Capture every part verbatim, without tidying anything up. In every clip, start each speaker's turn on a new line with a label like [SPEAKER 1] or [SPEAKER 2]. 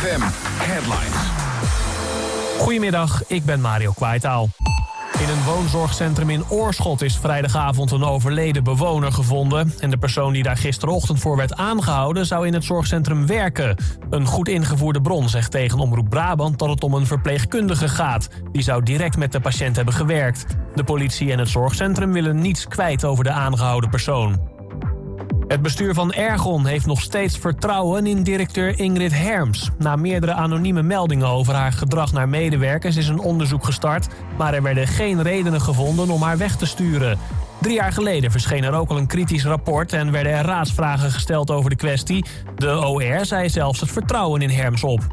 [SPEAKER 1] M Headlines.
[SPEAKER 2] Goedemiddag, ik ben Mario Kwaitaal. In een woonzorgcentrum in Oorschot is vrijdagavond een overleden bewoner gevonden. En de persoon die daar gisterochtend voor werd aangehouden zou in het zorgcentrum werken. Een goed ingevoerde bron zegt tegen Omroep Brabant dat het om een verpleegkundige gaat. Die zou direct met de patiënt hebben gewerkt. De politie en het zorgcentrum willen niets kwijt over de aangehouden persoon. Het bestuur van Ergon heeft nog steeds vertrouwen in directeur Ingrid Herms. Na meerdere anonieme meldingen over haar gedrag naar medewerkers is een onderzoek gestart, maar er werden geen redenen gevonden om haar weg te sturen. Drie jaar geleden verscheen er ook al een kritisch rapport en werden er raadsvragen gesteld over de kwestie. De O R zei zelfs het vertrouwen in Herms op.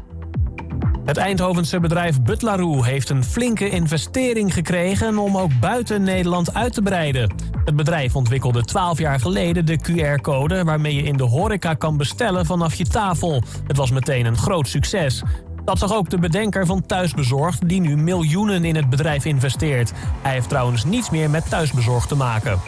[SPEAKER 2] Het Eindhovense bedrijf Butlaroo heeft een flinke investering gekregen om ook buiten Nederland uit te breiden. Het bedrijf ontwikkelde twaalf jaar geleden de Q R-code waarmee je in de horeca kan bestellen vanaf je tafel. Het was meteen een groot succes. Dat zag ook de bedenker van Thuisbezorgd, die nu miljoenen in het bedrijf investeert. Hij heeft trouwens niets meer met Thuisbezorgd te maken.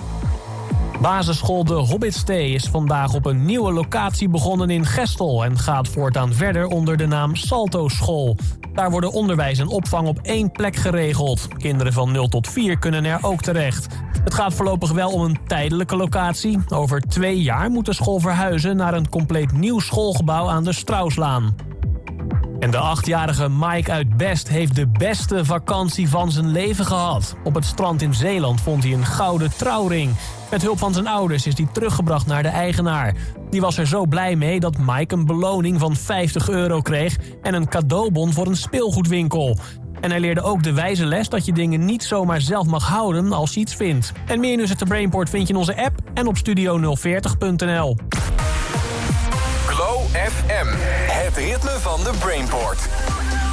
[SPEAKER 2] Basisschool De Hobbitstee is vandaag op een nieuwe locatie begonnen in Gestel en gaat voortaan verder onder de naam Salto School. Daar worden onderwijs en opvang op één plek geregeld. Kinderen van nul tot vier kunnen er ook terecht. Het gaat voorlopig wel om een tijdelijke locatie. Over twee jaar moet de school verhuizen naar een compleet nieuw schoolgebouw aan de Strauslaan. En de achtjarige Mike uit Best heeft de beste vakantie van zijn leven gehad. Op het strand in Zeeland vond hij een gouden trouwring. Met hulp van zijn ouders is hij teruggebracht naar de eigenaar. Die was er zo blij mee dat Mike een beloning van vijftig euro kreeg en een cadeaubon voor een speelgoedwinkel. En hij leerde ook de wijze les dat je dingen niet zomaar zelf mag houden als je iets vindt. En meer nieuws uit de Brainport vind je in onze app en op studio nul veertig punt n l.
[SPEAKER 1] Glow F M, het ritme van de Brainport.